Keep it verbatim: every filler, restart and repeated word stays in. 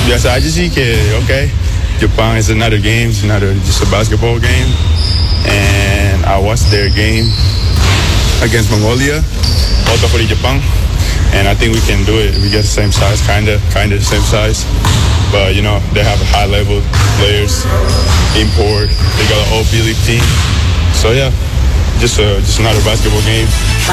biasa aja sih kayak oke, okay, Japan is another game, it's another just a basketball game, and I watched their game against Mongolia, also for the Japan, and I think we can do it. We get the same size, kinda, kinda the same size, but you know they have high level players, import, they got an old B League team, so yeah, just a, just another basketball game.